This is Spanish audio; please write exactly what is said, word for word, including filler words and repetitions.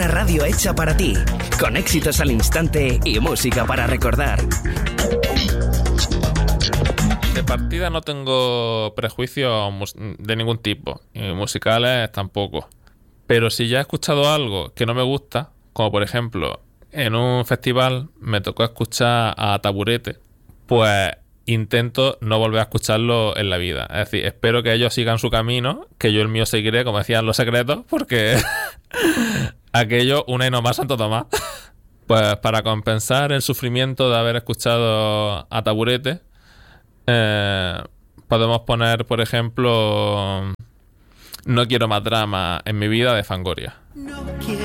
Una radio hecha para ti, con éxitos al instante y música para recordar. De partida no tengo prejuicios de ningún tipo, y musicales tampoco. Pero si ya he escuchado algo que no me gusta, como por ejemplo, en un festival me tocó escuchar a Taburete, pues intento no volver a escucharlo en la vida. Es decir, espero que ellos sigan su camino, que yo el mío seguiré, como decían Los Secretos, porque aquello una y no más Santo Tomás. Pues para compensar el sufrimiento de haber escuchado a Taburete, eh, podemos poner, por ejemplo, No quiero más drama en mi vida, de Fangoria. No quiero